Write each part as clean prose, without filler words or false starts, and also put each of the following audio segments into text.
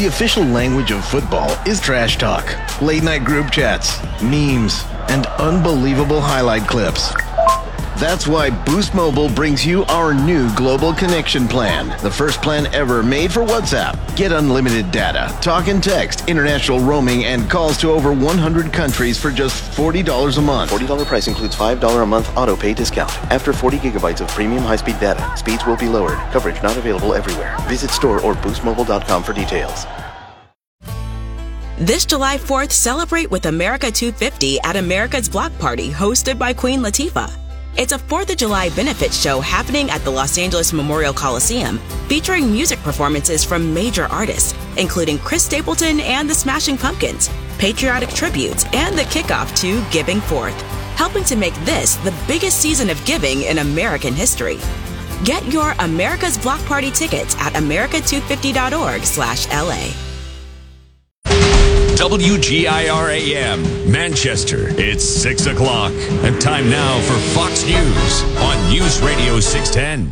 The official language of football is trash talk, late-night group chats, memes, and unbelievable highlight clips. That's why Boost Mobile brings you our new Global Connection Plan, the first plan ever made for WhatsApp. Get unlimited data, talk and text, international roaming, and calls to over 100 countries for just $40 a month. $40 price includes $5 a month auto pay discount. After 40 gigabytes of premium high-speed data, speeds will be lowered. Coverage not available everywhere. Visit store or boostmobile.com for details. This July 4th, celebrate with America 250 at America's Block Party, hosted by Queen Latifah. It's a 4th of July benefit show happening at the Los Angeles Memorial Coliseum, featuring music performances from major artists, including Chris Stapleton and the Smashing Pumpkins, patriotic tributes, and the kickoff to Giving Forth, helping to make this the biggest season of giving in American history. Get your America's Block Party tickets at america250.org/LA. WGIR-AM, Manchester. It's 6 o'clock. And time now for Fox News on News Radio 610.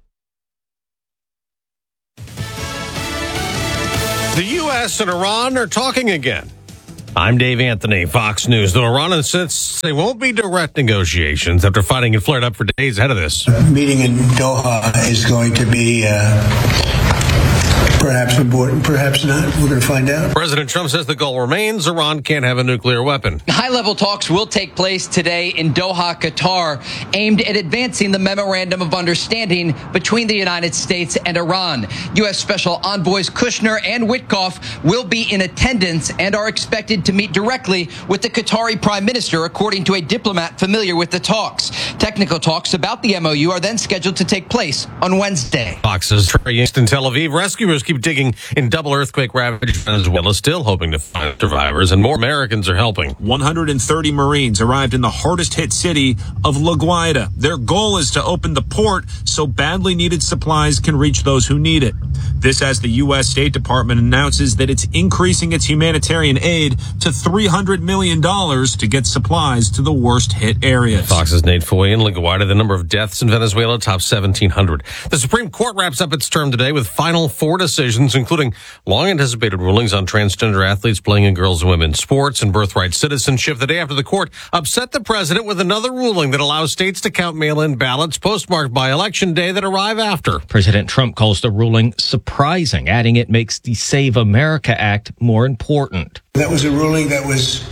The U.S. and Iran are talking again. I'm Dave Anthony, Fox News. The Iran insists they won't be direct negotiations after fighting had flared up for days ahead of this. The meeting in Doha is going to be perhaps important, perhaps not. We're going to find out. President Trump says the goal remains Iran can't have a nuclear weapon. High-level talks will take place today in Doha, Qatar, aimed at advancing the memorandum of understanding between the United States and Iran. U.S. Special Envoys Kushner and Witkoff will be in attendance and are expected to meet directly with the Qatari Prime Minister, according to a diplomat familiar with the talks. Technical talks about the MOU are then scheduled to take place on Wednesday. Fox's Trey Youngst in Tel Aviv. Rescuers keep digging in double earthquake-ravaged Venezuela, still hoping to find survivors, and more Americans are helping. 130 Marines arrived in the hardest-hit city of La Guaira. Their goal is to open the port so badly needed supplies can reach those who need it. This as the U.S. State Department announces that it's increasing its humanitarian aid to $300 million to get supplies to the worst-hit areas. Fox's Nate Foy in La Guaira. The number of deaths in Venezuela tops 1,700. The Supreme Court wraps up its term today with final 4 decisions, including long-anticipated rulings on transgender athletes playing in girls' and women's sports and birthright citizenship. The day after the court upset the president with another ruling that allows states to count mail-in ballots postmarked by Election Day that arrive after. President Trump calls the ruling surprising, adding it makes the Save America Act more important. That was a ruling that was,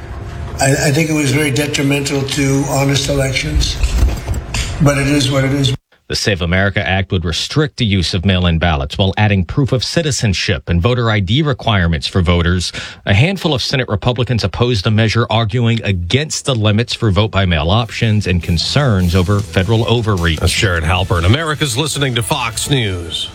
I think it was very detrimental to honest elections, but it is what it is. The Save America Act would restrict the use of mail-in ballots while adding proof of citizenship and voter ID requirements for voters. A handful of Senate Republicans opposed the measure, arguing against the limits for vote-by-mail options and concerns over federal overreach. That's Sharon Halpern. America's listening to Fox News.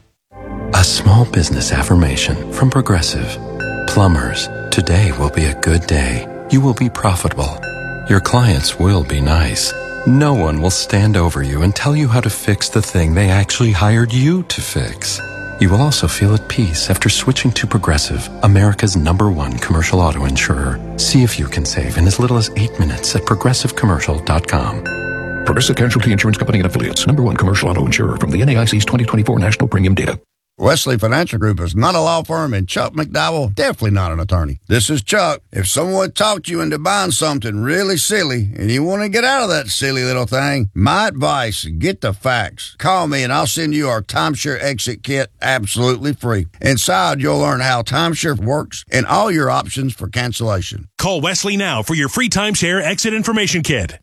A small business affirmation from Progressive. Plumbers, today will be a good day. You will be profitable. Your clients will be nice. No one will stand over you and tell you how to fix the thing they actually hired you to fix. You will also feel at peace after switching to Progressive, America's #1 commercial auto insurer. See if you can save in as little as 8 minutes at progressivecommercial.com. Progressive Casualty Insurance Company and Affiliates, #1 commercial auto insurer from the NAIC's 2024 National Premium Data. Wesley Financial Group is not a law firm, and Chuck McDowell definitely not an attorney. This is Chuck. If someone talked you into buying something really silly and you want to get out of that silly little thing, my advice, get the facts. Call me and I'll send you our timeshare exit kit absolutely free. Inside, you'll learn how timeshare works and all your options for cancellation. Call Wesley now for your free timeshare exit information kit.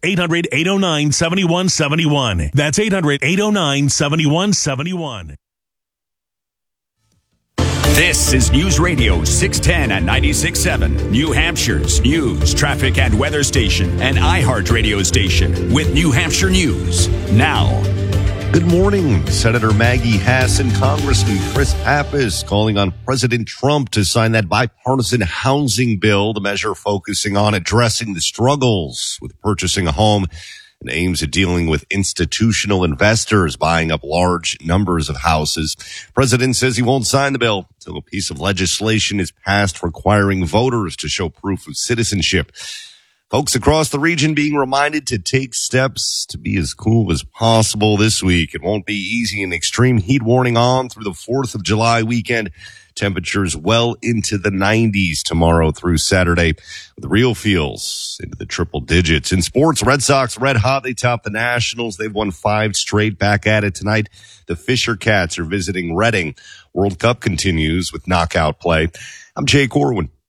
800-809-7171. That's 800-809-7171. This is News Radio 610 and 96.7, New Hampshire's news, traffic, and weather station, and iHeart radio station with New Hampshire News. Now. Good morning. Senator Maggie Hass and Congressman Chris Pappas calling on President Trump to sign that bipartisan housing bill, the measure focusing on addressing the struggles with purchasing a home and aims at dealing with institutional investors buying up large numbers of houses. President says he won't sign the bill until a piece of legislation is passed requiring voters to show proof of citizenship. Folks across the region being reminded to take steps to be as cool as possible this week. It won't be easy. An extreme heat warning on through the 4th of July weekend. Temperatures well into the 90s tomorrow through Saturday, with real feels into the triple digits. In sports, Red Sox red hot. They top the Nationals. They've won 5 straight. Back at it tonight. The Fisher Cats are visiting Reading. World Cup continues with knockout play. I'm Jay Corwin.